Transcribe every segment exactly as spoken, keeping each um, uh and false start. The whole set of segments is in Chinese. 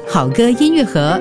好歌音乐盒。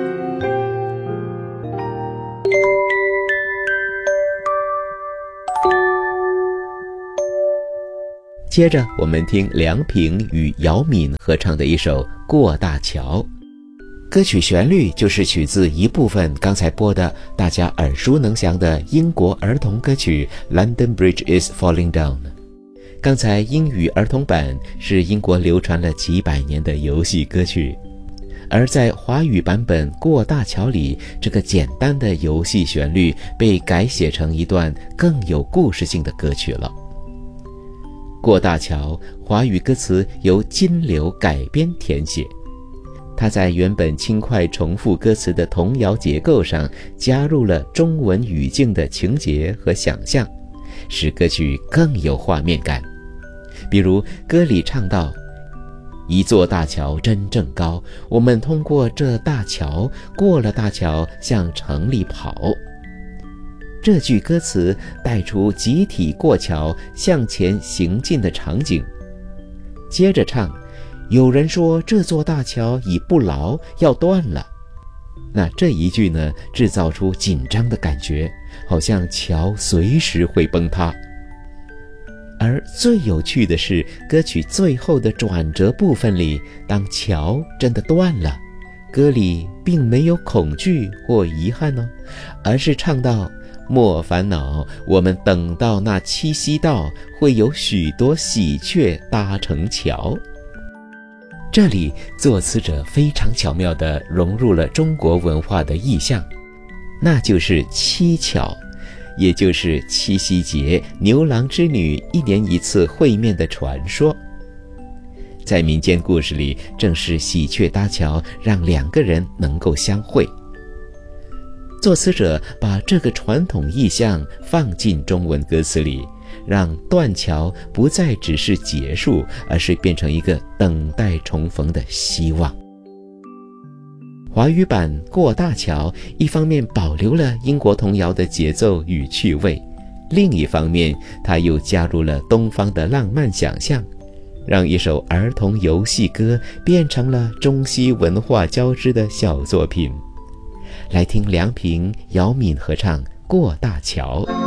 接着我们听梁平与姚敏合唱的一首《过大桥》。歌曲旋律就是取自一部分刚才播的大家耳熟能详的英国儿童歌曲《London Bridge is Falling Down》。刚才英语儿童版是英国流传了几百年的游戏歌曲，而在华语版本《过大桥》里，这个简单的游戏旋律被改写成一段更有故事性的歌曲了。过大桥华语歌词由金流改编填写，它在原本轻快重复歌词的童谣结构上加入了中文语境的情节和想象，使歌曲更有画面感。比如歌里唱到，一座大桥真正高，我们通过这大桥，过了大桥向城里跑。这句歌词带出集体过桥向前行进的场景。接着唱，有人说这座大桥已不牢，要断了。那这一句呢，制造出紧张的感觉，好像桥随时会崩塌。而最有趣的是，歌曲最后的转折部分里，当桥真的断了，歌里并没有恐惧或遗憾哦，而是唱到，莫烦恼，我们等到那七夕到，会有许多喜鹊搭成桥。这里作词者非常巧妙地融入了中国文化的意象，那就是七巧，也就是七夕节牛郎织女一年一次会面的传说。在民间故事里，正是喜鹊搭桥让两个人能够相会。作词者把这个传统意象放进中文歌词里，让断桥不再只是结束，而是变成一个等待重逢的希望。华语版《过大桥》一方面保留了英国童谣的节奏与趣味，另一方面它又加入了东方的浪漫想象，让一首儿童游戏歌变成了中西文化交织的小作品。来听梁平、姚敏合唱《过大桥》。